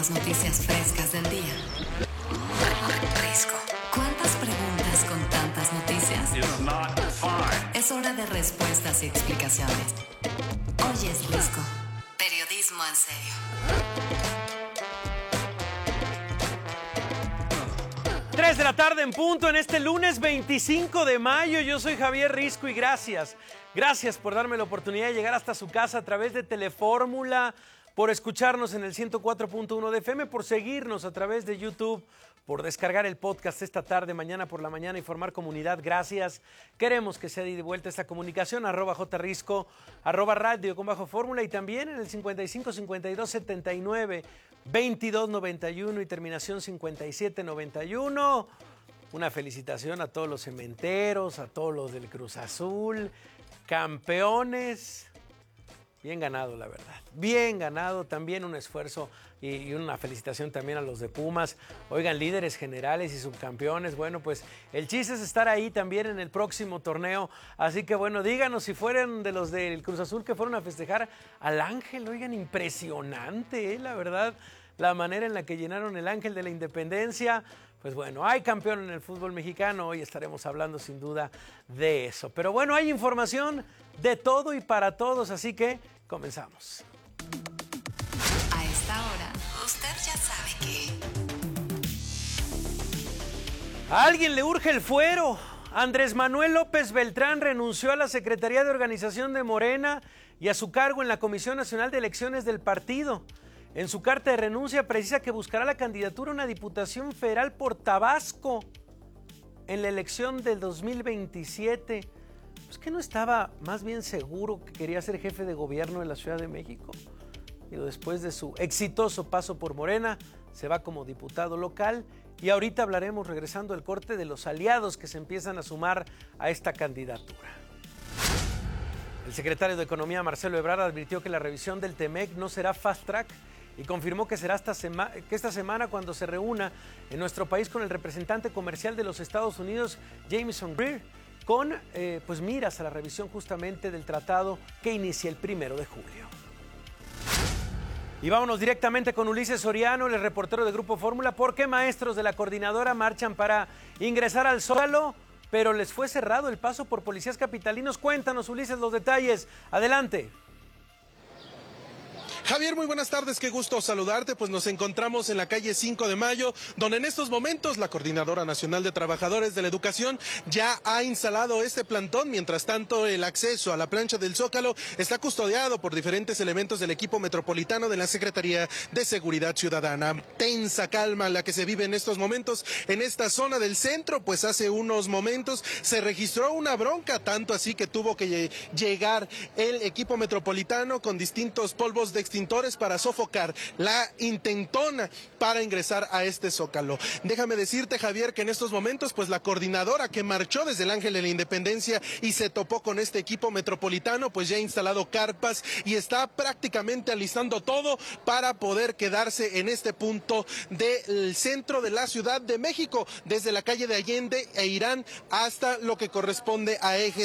Las noticias frescas del día. Risco. ¿Cuántas preguntas con tantas noticias? Es hora de respuestas y explicaciones. Hoy es Risco. Periodismo en serio. 3 de la tarde en punto en este lunes 25 de mayo. Yo soy Javier Risco y gracias por darme la oportunidad de llegar hasta su casa a través de Telefórmula, por escucharnos en el 104.1 de FM, por seguirnos a través de YouTube, por descargar el podcast esta tarde, mañana por la mañana y formar comunidad. Gracias. Queremos que se dé de vuelta esta comunicación, @jrisco, @radio_fórmula y también en el 55 52 79 22 91 y terminación 57 91. Una felicitación a todos los cementeros, a todos los del Cruz Azul, campeones. Bien ganado, la verdad. Bien ganado. También un esfuerzo y una felicitación también a los de Pumas. Oigan, líderes generales y subcampeones. Bueno, pues el chiste es estar ahí también en el próximo torneo. Así que bueno, díganos si fueron de los del Cruz Azul que fueron a festejar al Ángel. Oigan, impresionante, la verdad, la manera en la que llenaron el Ángel de la Independencia. Pues bueno, hay campeón en el fútbol mexicano, hoy estaremos hablando sin duda de eso. Pero bueno, hay información de todo y para todos, así que comenzamos. A esta hora, usted ya sabe que... A alguien le urge el fuero. Andrés Manuel López Beltrán renunció a la Secretaría de Organización de Morena y a su cargo en la Comisión Nacional de Elecciones del partido. En su carta de renuncia precisa que buscará la candidatura a una diputación federal por Tabasco en la elección del 2027. Pues que no estaba más bien seguro que quería ser jefe de gobierno de la Ciudad de México. Y después de su exitoso paso por Morena, se va como diputado local. Y ahorita hablaremos, regresando al corte, de los aliados que se empiezan a sumar a esta candidatura. El secretario de Economía, Marcelo Ebrard, advirtió que la revisión del TEMEC no será fast track y confirmó que será esta semana cuando se reúna en nuestro país con el representante comercial de los Estados Unidos, Jamieson Greer, con pues miras a la revisión justamente del tratado que inicia el 1 de julio. Y vámonos directamente con Ulises Soriano, el reportero de Grupo Fórmula. ¿Por qué maestros de la coordinadora marchan para ingresar al Zócalo, pero les fue cerrado el paso por policías capitalinos? Cuéntanos, Ulises, los detalles. Adelante. Javier, muy buenas tardes, qué gusto saludarte. Pues nos encontramos en la calle 5 de Mayo, donde en estos momentos la Coordinadora Nacional de Trabajadores de la Educación ya ha instalado este plantón. Mientras tanto, el acceso a la plancha del Zócalo está custodiado por diferentes elementos del equipo metropolitano de la Secretaría de Seguridad Ciudadana. Tensa calma la que se vive en estos momentos en esta zona del centro, pues hace unos momentos se registró una bronca, tanto así que tuvo que llegar el equipo metropolitano con distintos polvos de extintores para sofocar la intentona para ingresar a este Zócalo. Déjame decirte, Javier, que en estos momentos, pues la coordinadora que marchó desde el Ángel de la Independencia y se topó con este equipo metropolitano, pues ya ha instalado carpas y está prácticamente alistando todo para poder quedarse en este punto del centro de la Ciudad de México, desde la calle de Allende e Irán hasta lo que corresponde a Eje